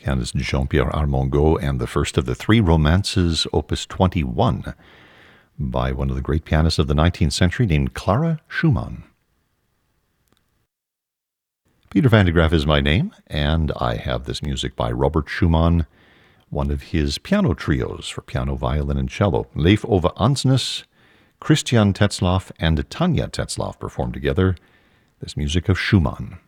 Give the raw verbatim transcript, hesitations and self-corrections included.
pianist Jean-Pierre Armengaud, and the first of the three romances, Opus twenty-one, by one of the great pianists of the nineteenth century named Clara Schumann. Peter van de Graaff is my name, and I have this music by Robert Schumann, one of his piano trios for piano, violin, and cello. Leif Ove Andsnes, Christian Tetzlaff, and Tanja Tetzlaff perform together this music of Schumann.